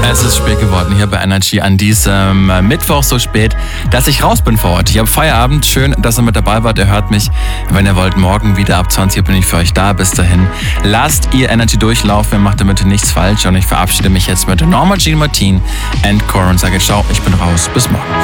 Es ist spät geworden hier bei Energy an diesem Mittwoch, so spät, dass ich raus bin vor Ort. Ich habe Feierabend. Schön, dass ihr mit dabei wart. Ihr hört mich, wenn ihr wollt, morgen wieder ab 20 Uhr bin ich für euch da. Bis dahin, lasst ihr Energy durchlaufen. Ihr macht damit nichts falsch. Und ich verabschiede mich jetzt mit Norma Jean Martin and Core und sage ciao, ich bin raus. Bis morgen.